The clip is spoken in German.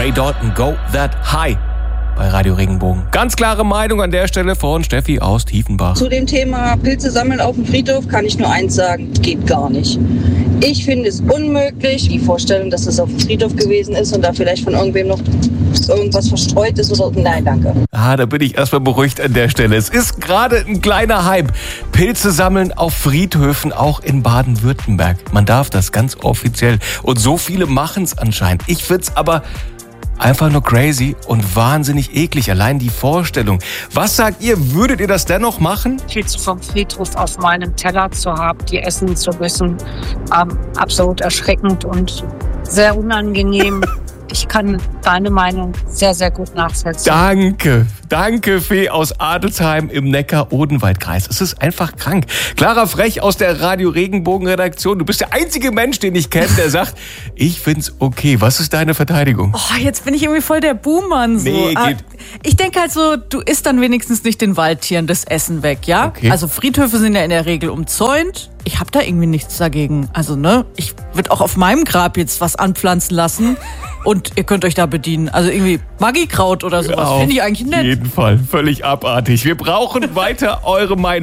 Ray Dalton, Go That High bei Radio Regenbogen. Ganz klare Meinung an der Stelle von Steffi aus Tiefenbach. Zu dem Thema Pilze sammeln auf dem Friedhof kann ich nur eins sagen, geht gar nicht. Ich finde es unmöglich, die Vorstellung, dass es auf dem Friedhof gewesen ist und da vielleicht von irgendwem noch irgendwas verstreut ist oder nein, danke. Da bin ich erstmal beruhigt an der Stelle. Es ist gerade ein kleiner Hype. Pilze sammeln auf Friedhöfen, auch in Baden-Württemberg. Man darf das ganz offiziell. Und so viele machen es anscheinend. Ich find's aber einfach nur crazy und wahnsinnig eklig. Allein die Vorstellung. Was sagt ihr? Würdet ihr das dennoch machen? Pilze vom Friedhof auf meinem Teller zu haben, die essen zu müssen, absolut erschreckend und sehr unangenehm. Ich kann deine Meinung sehr, sehr gut nachvollziehen. Danke, Fee aus Adelsheim im Neckar-Odenwald-Kreis. Es ist einfach krank. Clara Frech aus der Radio Regenbogen-Redaktion. Du bist der einzige Mensch, den ich kenne, der sagt, ich find's okay. Was ist deine Verteidigung? Jetzt bin ich irgendwie voll der Buhmann. So. Nee, geht. Ich denke halt so, du isst dann wenigstens nicht den Waldtieren das Essen weg, ja? Okay. Also Friedhöfe sind ja in der Regel umzäunt. Ich habe da irgendwie nichts dagegen. Also, ich würde auch auf meinem Grab jetzt was anpflanzen lassen und ihr könnt euch da bedienen. Also irgendwie Maggi-Kraut oder sowas. Finde ich eigentlich nett. Auf jeden Fall. Völlig abartig. Wir brauchen weiter eure Meinung.